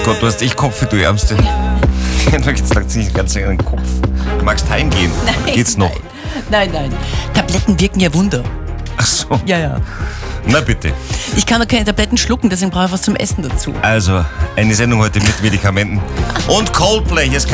Gott, du hast echt Kopf, du Ärmste. Jetzt sagt sie ganz in den Kopf. Du magst heimgehen. Nein, Geht's noch? Nein. Tabletten wirken ja Wunder. Ach so. Ja. Na bitte. Ich kann doch keine Tabletten schlucken, deswegen brauche ich was zum Essen dazu. Also, eine Sendung heute mit Medikamenten. Und Coldplay, hier ist kein